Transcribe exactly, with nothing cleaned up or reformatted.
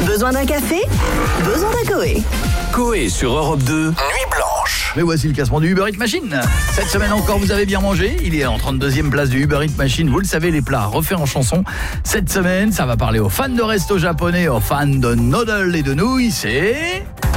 Besoin d'un café? Besoin d'un Coé. Coé sur Europe deux, Nuit Blanche. Mais voici le classement du Uber Eats Machine. Cette semaine encore, vous avez bien mangé. Il est en trente-deuxième place du Uber Eats Machine. Vous le savez, les plats refaits en chanson. Cette semaine, ça va parler aux fans de resto japonais, aux fans de noodles et de nouilles. C'est...